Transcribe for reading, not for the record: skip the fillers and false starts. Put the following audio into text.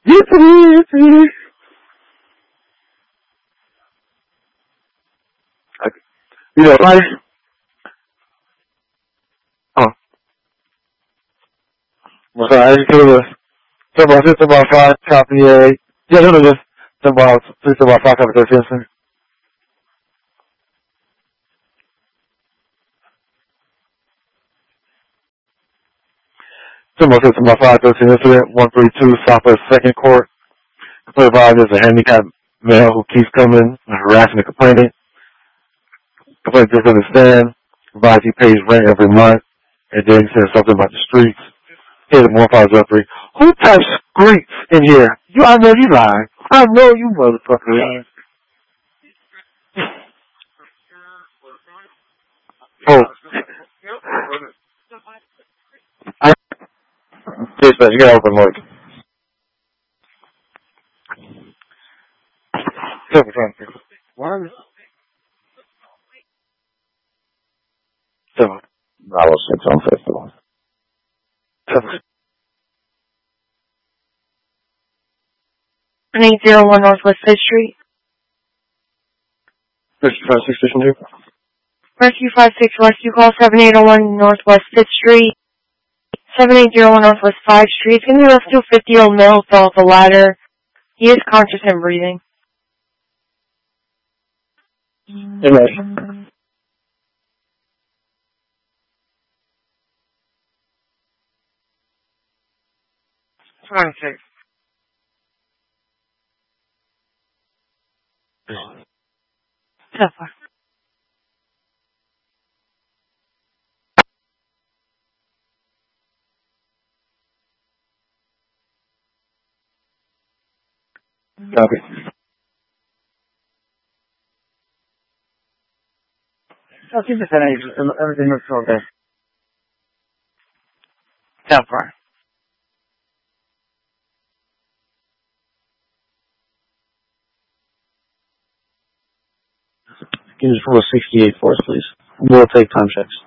Yes, it is. Yes, it is. You know, like, oh, what's that? I just killed us. Talking about 5 copy, yeah, no, just talking about 5 copy 13. Talking about 513 incident, 132 Southwest 2nd Court. Complaint about is a handicapped male who keeps coming and harassing the complainant. Complainant doesn't understand. Provides he pays rent every month. And then he says something about the streets. Hit him 1503. Who types streets in here? I know you lying. I know you motherfucker lying. Oh. Yes, man, you gotta open look. Why? Seven. I was 6 on festival. 7801 Northwest 5th Street. 56 Station 2. Rescue 56, Rescue call 7801 Northwest 5th Street. 7801 Northwest 5th Street. It's going to be rescue 50-year-old male fell off the ladder. He is conscious and breathing. Amen. 26. So far. Copy. I'll keep the 10 everything looks okay. So far. Can you just roll a 68 for us, please? We'll take time checks.